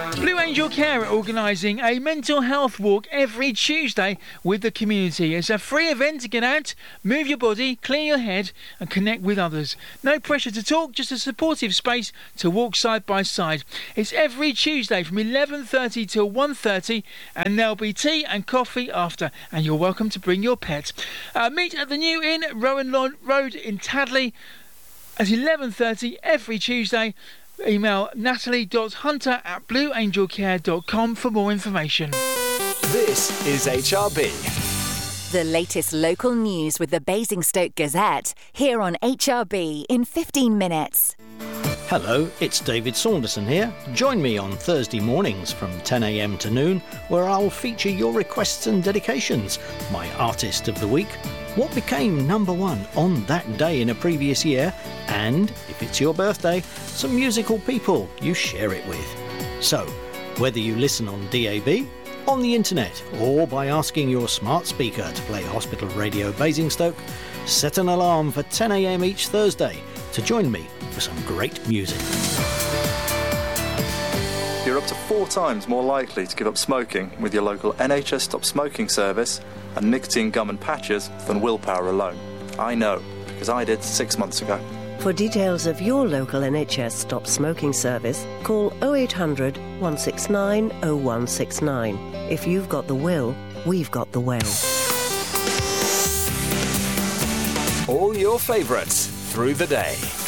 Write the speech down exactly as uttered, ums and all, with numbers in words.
Blue Angel Care are organising a mental health walk every Tuesday with the community. It's a free event to get out, move your body, clear your head and connect with others. No pressure to talk, just a supportive space to walk side by side. It's every Tuesday from eleven thirty till one thirty and there'll be tea and coffee after, and you're welcome to bring your pet. Uh, meet at the New Inn, Rowan Road in Tadley at eleven thirty every Tuesday. Email natalie.hunter at blue angel care dot com for more information. This is H R B. The latest local news with the Basingstoke Gazette, here on H R B in fifteen minutes. Hello, it's David Saunderson here. Join me on Thursday mornings from ten a m to noon, where I'll feature your requests and dedications, my artist of the week, what became number one on that day in a previous year, and, if it's your birthday, some musical people you share it with. So, whether you listen on D A B, on the internet, or by asking your smart speaker to play Hospital Radio Basingstoke, set an alarm for ten a m each Thursday to join me for some great music. You're up to four times more likely to give up smoking with your local N H S Stop Smoking service and nicotine gum and patches than willpower alone. I know, because I did six months ago. For details of your local N H S Stop Smoking service, call oh eight hundred, one six nine, oh one six nine. If you've got the will, we've got the way. All your favourites through the day.